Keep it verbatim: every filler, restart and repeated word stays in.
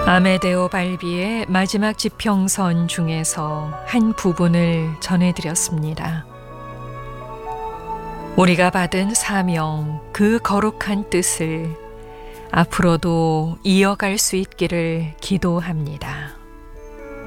아메데오 발비의 마지막 지평선 중에서 한 부분을 전해드렸습니다. 우리가 받은 사명, 그 거룩한 뜻을 앞으로도 이어갈 수 있기를 기도합니다.